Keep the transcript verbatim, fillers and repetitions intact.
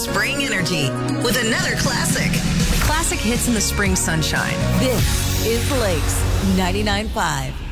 spring energy with another classic. Classic hits in the spring sunshine. This is Blake's ninety-nine point five.